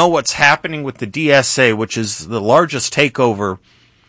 know what's happening with the DSA, which is the largest takeover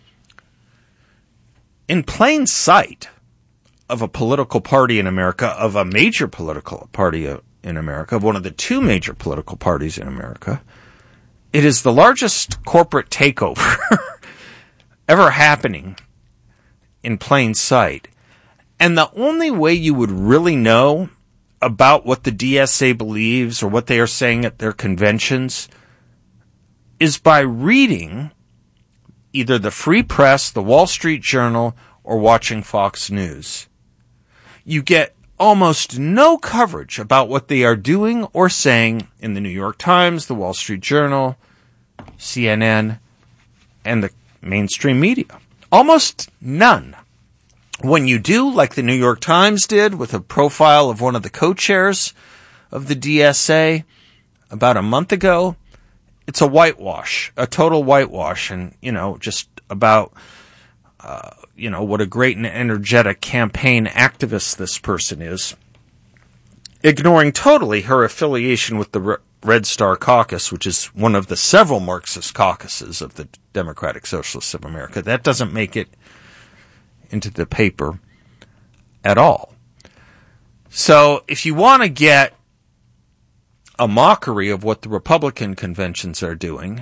in plain sight of a political party in America, of a major political party in America, of one of the two major political parties in America. It is the largest corporate takeover ever happening in plain sight. And the only way you would really know about what the DSA believes or what they are saying at their conventions is by reading either the Free Press, the Wall Street Journal, or watching Fox News. You get almost no coverage about what they are doing or saying in the New York Times, the Wall Street Journal, CNN, and the mainstream media. Almost none. When you do, like the New York Times did with a profile of one of the co-chairs of the DSA about a month ago, it's a whitewash, a total whitewash, and, just about, what a great and energetic campaign activist this person is, ignoring totally her affiliation with the Red Star Caucus, which is one of the several Marxist caucuses of the Democratic Socialists of America. That doesn't make it into the paper at all. So if you want to get a mockery of what the Republican conventions are doing,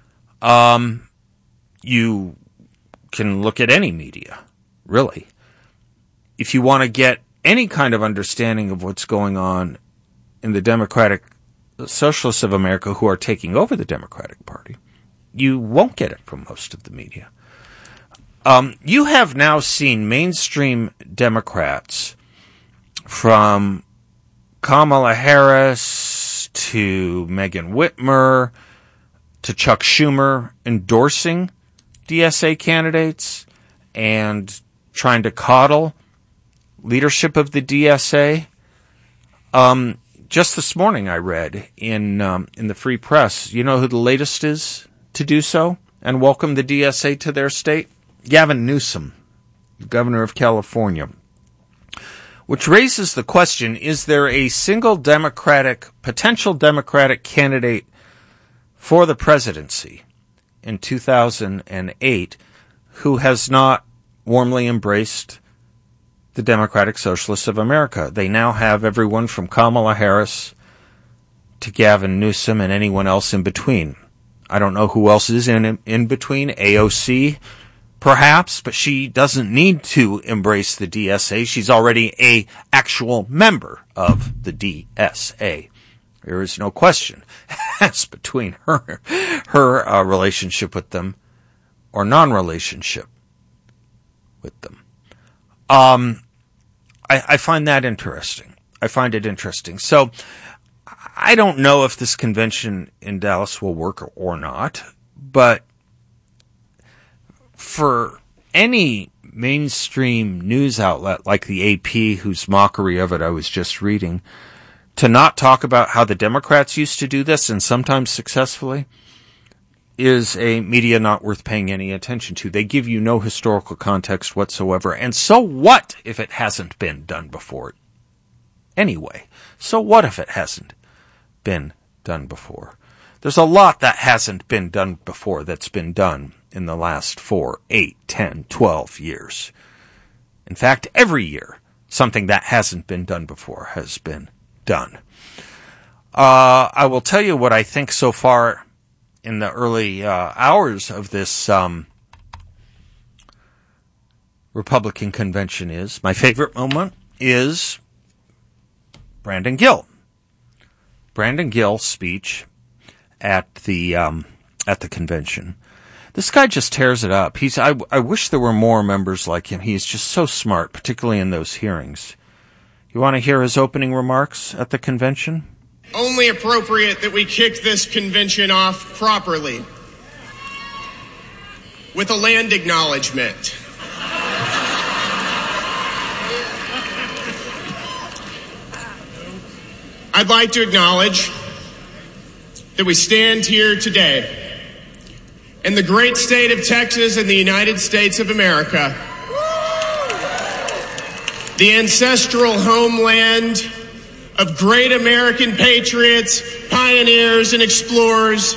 you can look at any media, really. If you want to get any kind of understanding of what's going on in the Democratic Socialists of America who are taking over the Democratic Party, you won't get it from most of the media. You have now seen mainstream Democrats, from Kamala Harris to Megan Whitmer to Chuck Schumer, endorsing DSA candidates and trying to coddle leadership of the DSA. Just this morning I read in the Free Press, you know who the latest is to do so and welcome the DSA to their state? Gavin Newsom, governor of California. Which raises the question, is there a single potential Democratic candidate for the presidency in 2008 who has not warmly embraced the Democratic Socialists of America? They now have everyone from Kamala Harris to Gavin Newsom and anyone else in between. I don't know who else is in between. AOC, perhaps, but she doesn't need to embrace the DSA. She's already a actual member of the DSA. There is no question as between her relationship with them or non-relationship with them. I find that interesting. I find it interesting. So I don't know if this convention in Dallas will work or not, but for any mainstream news outlet like the AP, whose mockery of it I was just reading, to not talk about how the Democrats used to do this, and sometimes successfully, is a media not worth paying any attention to. They give you no historical context whatsoever. And so what if it hasn't been done before? Anyway, so what if it hasn't been done before? There's a lot that hasn't been done before that's been done in the last 4, 8, 10, 12 years. In fact, every year, something that hasn't been done before has been done. I will tell you what I think so far in the early hours of this Republican convention is. My favorite moment is Brandon Gill. Brandon Gill's speech at the convention. This guy just tears it up. I wish there were more members like him. He's just so smart, particularly in those hearings. You want to hear his opening remarks at the convention? Only appropriate that we kick this convention off properly with a land acknowledgement. I'd like to acknowledge that we stand here today in the great state of Texas in the United States of America, the ancestral homeland of great American patriots, pioneers, and explorers